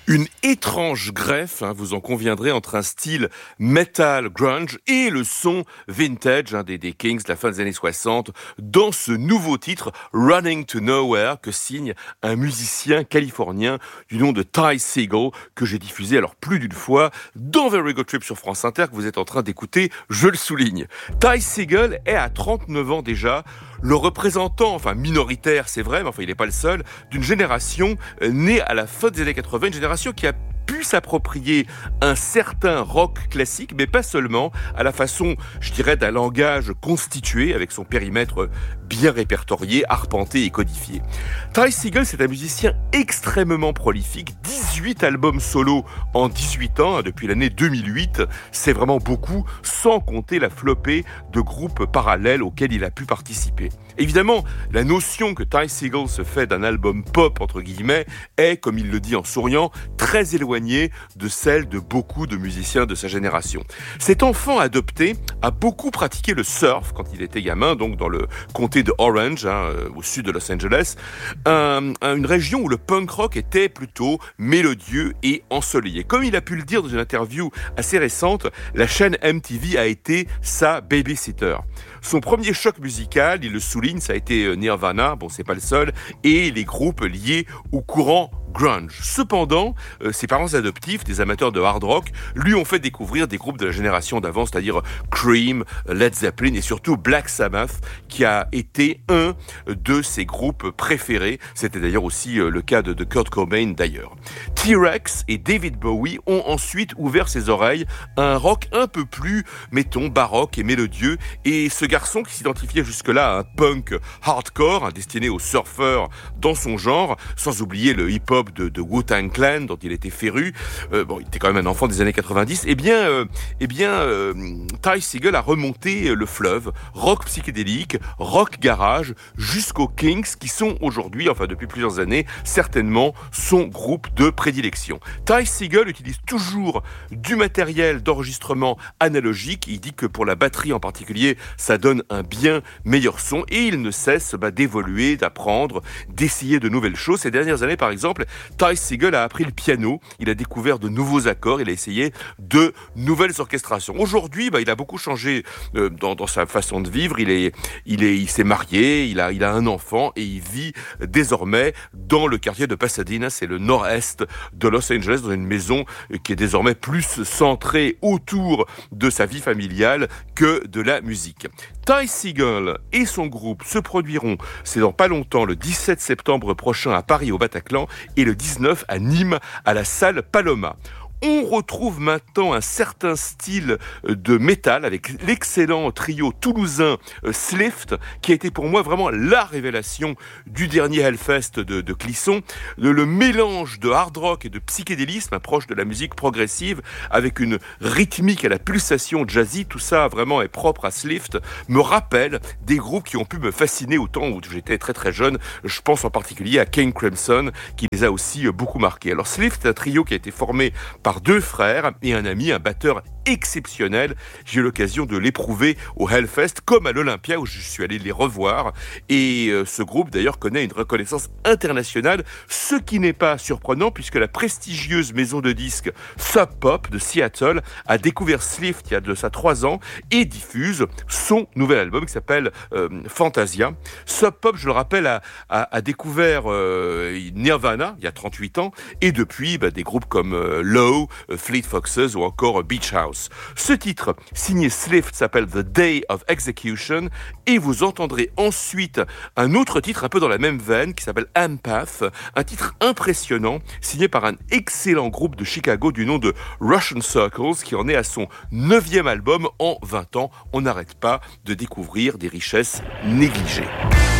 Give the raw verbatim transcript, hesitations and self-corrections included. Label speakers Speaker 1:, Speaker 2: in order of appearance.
Speaker 1: Une étrange greffe, hein, vous en conviendrez, entre un style metal grunge et le son vintage hein, des, des Kings de la fin des années soixante dans ce nouveau titre Running to Nowhere que signe un musicien californien du nom de Ty Segall que j'ai diffusé alors plus d'une fois dans Very Good Trip sur France Inter que vous êtes en train d'écouter, je le souligne. Ty Segall est à trente-neuf ans déjà le représentant, enfin minoritaire c'est vrai, mais enfin il n'est pas le seul, d'une génération euh, née à la fin des années quatre-vingts, une génération qui a pu s'approprier un certain rock classique, mais pas seulement, à la façon, je dirais, d'un langage constitué, avec son périmètre bien répertorié, arpenté et codifié. Ty Segall, c'est un musicien extrêmement prolifique, dix-huit albums solo en dix-huit ans, hein, depuis l'année deux mille huit, c'est vraiment beaucoup, sans compter la flopée de groupes parallèles auxquels il a pu participer. Évidemment, la notion que Ty Segall se fait d'un album pop, entre guillemets, est, comme il le dit en souriant, très éloignée de celle de beaucoup de musiciens de sa génération. Cet enfant adopté a beaucoup pratiqué le surf quand il était gamin, donc dans le comté de Orange, hein, au sud de Los Angeles, un, une région où le punk rock était plutôt mélodieux et ensoleillé. Comme il a pu le dire dans une interview assez récente, la chaîne M T V a été sa babysitter. Son premier choc musical, il le souligne, ça a été Nirvana, bon c'est pas le seul, et les groupes liés au courant grunge. Cependant, euh, ses parents adoptifs, des amateurs de hard rock, lui ont fait découvrir des groupes de la génération d'avant, c'est-à-dire Cream, Led Zeppelin et surtout Black Sabbath, qui a été un de ses groupes préférés. C'était d'ailleurs aussi euh, le cas de, de Kurt Cobain d'ailleurs. T-Rex et David Bowie ont ensuite ouvert ses oreilles à un rock un peu plus, mettons, baroque et mélodieux, et ce garçon qui s'identifiait jusque-là à un punk hardcore, hein, destiné aux surfeurs dans son genre, sans oublier le hip-hop de, de Wu-Tang Clan dont il était féru, euh, bon il était quand même un enfant des années quatre-vingt-dix, et eh bien, euh, eh bien euh, Ty Segall a remonté le fleuve, rock psychédélique, rock garage, jusqu'aux Kings qui sont aujourd'hui, enfin depuis plusieurs années, certainement son groupe de prédilection. Ty Segall utilise toujours du matériel d'enregistrement analogique, il dit que pour la batterie en particulier, ça donne un bien meilleur son, et il ne cesse bah, d'évoluer, d'apprendre, d'essayer de nouvelles choses. Ces dernières années par exemple, Ty Segall a appris le piano, il a découvert de nouveaux accords, il a essayé de nouvelles orchestrations. Aujourd'hui, bah, il a beaucoup changé euh, dans, dans sa façon de vivre, il, est, il, est, il s'est marié, il a, il a un enfant et il vit désormais dans le quartier de Pasadena, c'est le nord-est de Los Angeles, dans une maison qui est désormais plus centrée autour de sa vie familiale que de la musique. Ty Segall et son groupe se produiront, c'est dans pas longtemps, le dix-sept septembre prochain à Paris au Bataclan et le dix-neuf à Nîmes à la salle Paloma. On retrouve maintenant un certain style de métal avec l'excellent trio toulousain Slift, qui a été pour moi vraiment la révélation du dernier Hellfest de, de Clisson. Le, le mélange de hard rock et de psychédélisme, approche de la musique progressive, avec une rythmique à la pulsation jazzy, tout ça vraiment est propre à Slift, me rappelle des groupes qui ont pu me fasciner au temps où j'étais très très jeune. Je pense en particulier à King Crimson, qui les a aussi beaucoup marqués. Alors Slift, c'est un trio qui a été formé par par deux frères et un ami, un batteur exceptionnel. J'ai eu l'occasion de l'éprouver au Hellfest comme à l'Olympia où je suis allé les revoir, et euh, ce groupe d'ailleurs connaît une reconnaissance internationale, ce qui n'est pas surprenant puisque la prestigieuse maison de disques Sub Pop de Seattle a découvert Slift il y a de ça trois ans et diffuse son nouvel album qui s'appelle euh, Fantasia. Sub Pop, je le rappelle, a, a, a découvert euh, Nirvana il y a trente-huit ans, et depuis bah, des groupes comme euh, Low, euh, Fleet Foxes ou encore euh, Beach House. Ce titre, signé Slift, s'appelle The Day of Execution, et vous entendrez ensuite un autre titre un peu dans la même veine qui s'appelle Empath, un titre impressionnant signé par un excellent groupe de Chicago du nom de Russian Circles qui en est à son neuvième album en vingt ans. On n'arrête pas de découvrir des richesses négligées.